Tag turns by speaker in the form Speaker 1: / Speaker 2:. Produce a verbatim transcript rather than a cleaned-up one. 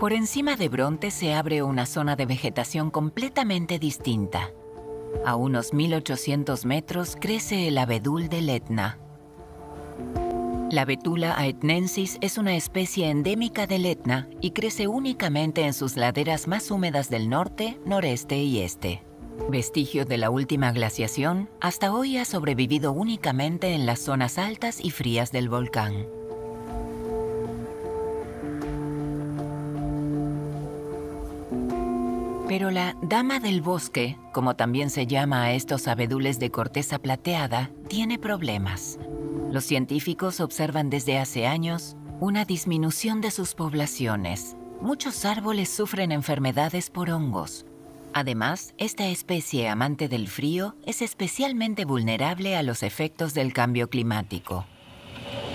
Speaker 1: Por encima de Bronte se abre una zona de vegetación completamente distinta. A unos mil ochocientos metros crece el abedul del Etna. La Betula aetnensis es una especie endémica del Etna y crece únicamente en sus laderas más húmedas del norte, noreste y este. Vestigio de la última glaciación, hasta hoy ha sobrevivido únicamente en las zonas altas y frías del volcán. Pero la dama del bosque, como también se llama a estos abedules de corteza plateada, tiene problemas. Los científicos observan desde hace años una disminución de sus poblaciones. Muchos árboles sufren enfermedades por hongos. Además, esta especie amante del frío es especialmente vulnerable a los efectos del cambio climático.